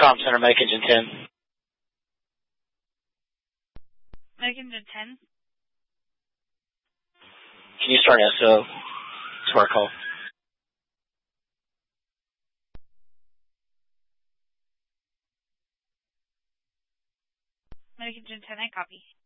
Comm Center, Medic Engine 10. Medic Engine 10. Can you start SO? Smart call. Medic Engine 10, I copy.